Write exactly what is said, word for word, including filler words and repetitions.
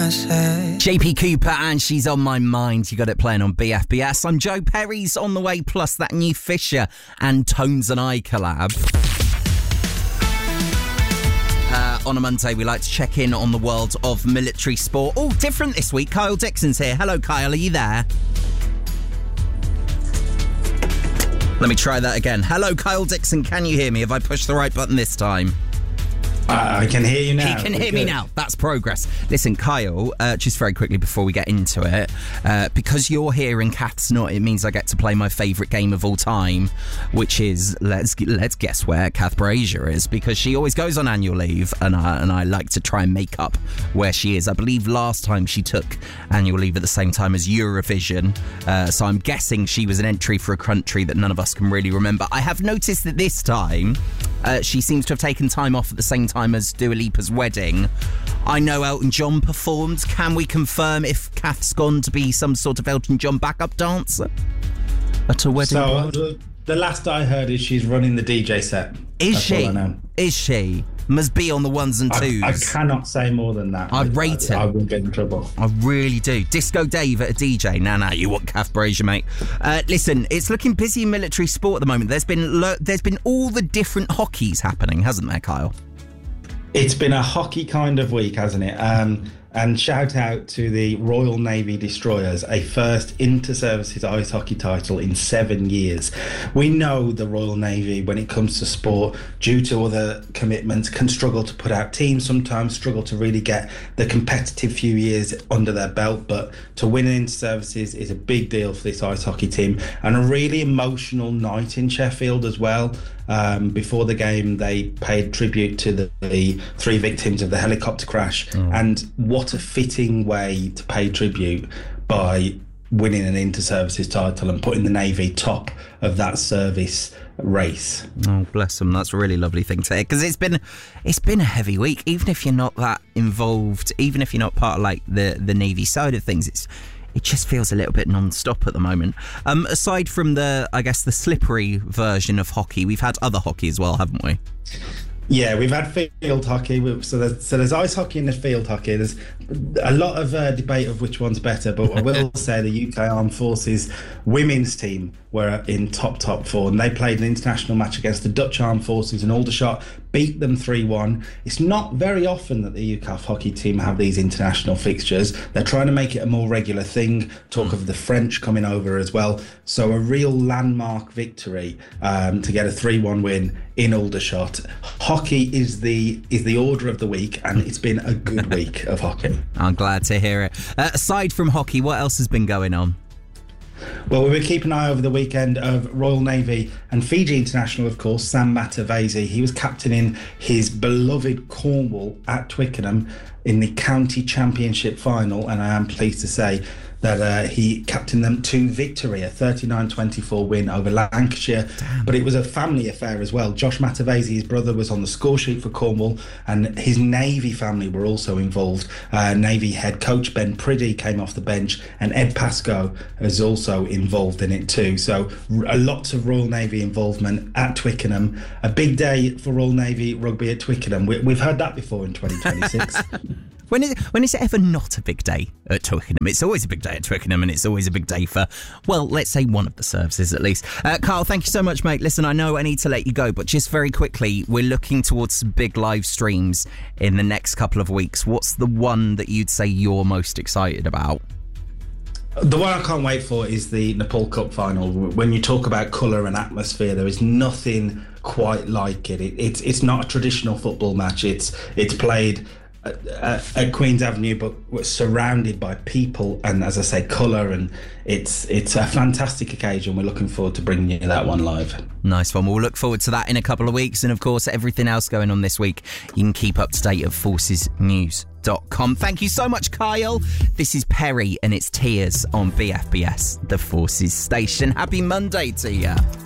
I say. J P Cooper and She's On My Mind. You got it playing on B F B S. I'm Joe Perry's on the way, plus that new Fisher and Tones and I collab. Uh, on a Monday, we like to check in on the world of military sport. Oh, different this week. Kyle Dixon's here. Hello, Kyle. Are you there? Let me try that again. Hello, Kyle Dixon. Can you hear me? Have I pushed the right button this time? I, I can hear you now. He can We're hear good. me now. That's progress. Listen, Kyle, uh, just very quickly before we get into it, uh, because you're here and Kath's not, it means I get to play my favourite game of all time, which is let's let's guess where Kath Brazier is, because she always goes on annual leave, and I, and I like to try and make up where she is. I believe last time she took annual leave at the same time as Eurovision, uh, so I'm guessing she was an entry for a country that none of us can really remember. I have noticed that this time uh, she seems to have taken time off at the same time as Dua Lipa's wedding. I know Elton John performed. Can we confirm if Kath's gone to be some sort of Elton John backup dancer at a wedding? So uh, the, the last I heard is she's running the D J set. Is That's she? all I know. Is she? Must be on the ones and twos. I, I cannot say more than that. I rate it. I, I will get in trouble. I really do. Disco Dave at a D J. Nah, nah, you want Kath Brazier, mate. Uh, listen, it's looking busy in military sport at the moment. There's been lo- there's been all the different hockeys happening, hasn't there, Kyle? It's been a hockey kind of week, hasn't it? Um, and shout out to the Royal Navy Destroyers, a first inter-services ice hockey title in seven years. We know the Royal Navy, when it comes to sport, due to other commitments, can struggle to put out teams sometimes, struggle to really get the competitive few years under their belt. But to win an inter-services is a big deal for this ice hockey team, and a really emotional night in Sheffield as well. Um, before the game, they paid tribute to the, the three victims of the helicopter crash. Mm. And what a fitting way to pay tribute by winning an inter-services title and putting the Navy top of that service race. Oh, bless them. That's a really lovely thing to hear, because it's been it's been a heavy week. Even if you're not that involved, even if you're not part of like the, the Navy side of things, it's It just feels a little bit non-stop at the moment. Um, aside from the, I guess, the slippery version of hockey, we've had other hockey as well, haven't we? Yeah, we've had field hockey. So there's, so there's ice hockey and there's field hockey. There's a lot of uh, debate of which one's better, but I will say the U K Armed Forces women's team were in top, top form. They played an international match against the Dutch Armed Forces in Aldershot, beat them three one. It's not very often that the U K A F hockey team have these international fixtures. They're trying to make it a more regular thing. Talk of the French coming over as well. So a real landmark victory um, to get a three one win in Aldershot. Hockey is the is the order of the week, and it's been a good week of hockey. I'm glad to hear it. Uh, aside from hockey, what else has been going on? Well, we will keep an eye over the weekend of Royal Navy and Fiji International, of course, Sam Matavesi. He was captaining his beloved Cornwall at Twickenham in the county championship final, and I am pleased to say that uh, he captained them to victory, a thirty-nine twenty-four win over Lancashire. Damn. But it was a family affair as well. Josh Matavesi, his brother, was on the score sheet for Cornwall, and his Navy family were also involved. Uh, Navy head coach Ben Priddy came off the bench, and Ed Pascoe is also involved in it too. So a lot of Royal Navy involvement at Twickenham. A big day for Royal Navy rugby at Twickenham. We, we've heard that before in twenty twenty-six. When is, when is it ever not a big day at Twickenham? It's always a big day at Twickenham, and it's always a big day for, well, let's say one of the services at least. Uh, Carl, thank you so much, mate. Listen, I know I need to let you go, but just very quickly, we're looking towards some big live streams in the next couple of weeks. What's the one that you'd say you're most excited about? The one I can't wait for is the Nepal Cup final. When you talk about colour and atmosphere, there is nothing quite like it. it it's it's not a traditional football match. It's it's played at, at Queen's Avenue, but we're surrounded by people and, as I say, colour, and it's it's a fantastic occasion. We're looking forward to bringing you that one live. Nice one. We'll look forward to that in a couple of weeks, and of course everything else going on this week you can keep up to date at forces news dot com. Thank you so much, Kyle. This is Perry and it's Tears on B F B S, the Forces station. Happy Monday to you.